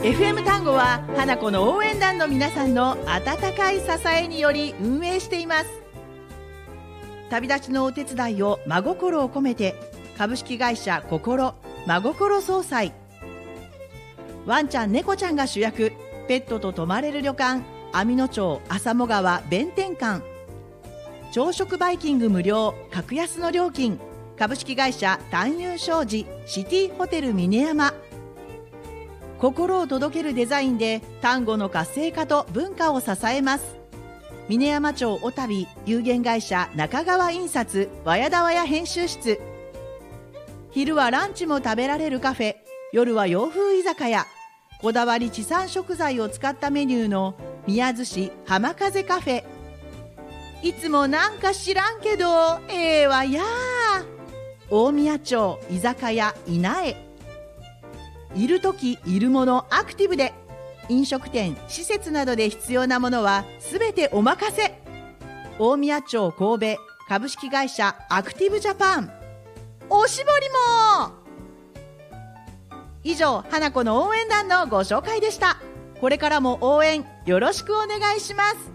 FM 単語は花子の応援団の皆さんの温かい支えにより運営しています。旅立ちのお手伝いを真心を込めて、株式会社心真心総裁。ワンちゃん猫ちゃんが主役、ペットと泊まれる旅館網野町浅茂川弁天館。朝食バイキング無料格安の料金、株式会社単遊商事シティホテル峰山。心を届けるデザインで丹後の活性化と文化を支えます。峰山町小旅有限会社中川印刷和やだわや編集室。昼はランチも食べられるカフェ、夜は洋風居酒屋。こだわり地産食材を使ったメニューの宮津市浜風カフェ。いつもなんか知らんけどええわや。大宮町居酒屋稲江。いるときいるものアクティブで、飲食店施設などで必要なものはすべてお任せ。大宮町神戸株式会社アクティブジャパン。おしぼりも。以上、花子の応援団のご紹介でした。これからも応援よろしくお願いします。